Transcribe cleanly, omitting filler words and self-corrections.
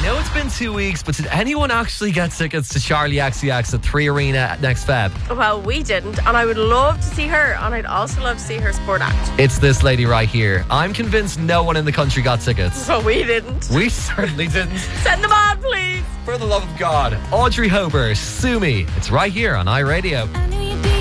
know it's been 2 weeks, but did anyone actually get tickets to Charlie XCX at 3 Arena next Feb? Well, we didn't, and I would love to see her, and I'd also love to see her sport act. It's this lady right here. I'm convinced no one in the country got tickets. Well, we didn't. We certainly didn't. Send them on, please. For the love of God, Audrey Hobart, Sue Me. It's right here on iRadio.